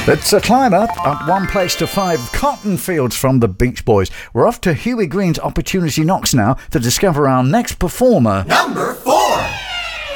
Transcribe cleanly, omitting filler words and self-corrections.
It's a climb up at one place to five. Cotton Fields from the Beach Boys. We're off to Huey Green's Opportunity Knocks now to discover our next performer. Number